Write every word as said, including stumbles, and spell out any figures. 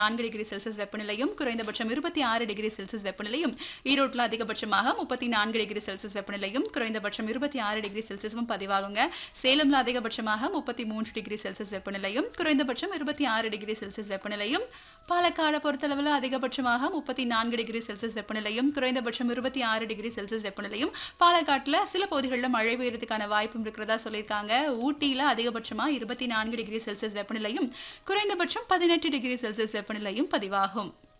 நான்கு degree Celsius வெப்பநிலையும் குறைந்தபட்சம் இருபத்தி ஆறு டிகிரி செல்சியஸ் வெப்பநிலையும் ஈரோட்டில் அதிகபட்சமாக முப்பத்தி நான்கு டிகிரி செல்சியஸ் வெப்பநிலையும் குறைந்தபட்சம் இருபத்தி ஆறு டிகிரி செல்சியஸும் பதிவாகுங்க. சேலம்ல அதிகபட்சமாக முப்பத்தி மூன்று டிகிரி செல்சியஸ் வெப்பநிலையும் குறைந்தபட்சம் இருபத்தி ஆறு டிகிரி செல்சியஸ் வெப்பநிலையும் பாலக்காடு பொறுத்தளவில் அதிகபட்சமாக முப்பத்தி நான்கு டிகிரி செல்சியஸ் வெப்பநிலையும் குறைந்தபட்சம் இருபத்தி ஆறு டிகிரி செல்சியஸ் வெப்பநிலையும் பாலக்காட்டில் சில பகுதிகளில் மழை பெய்யறதுக்கான வாய்ப்பும் இருக்கிறதா சொல்லியிருக்காங்க. ஊட்டியில் அதிகபட்சமா இருபத்தி நான்கு டிகிரி செல்சியஸ் வெப்பநிலையும் குறைந்தபட்சம் பதினெட்டு டிகிரி செல்சியஸ் வெப்பநிலையும் பதிவாகும்.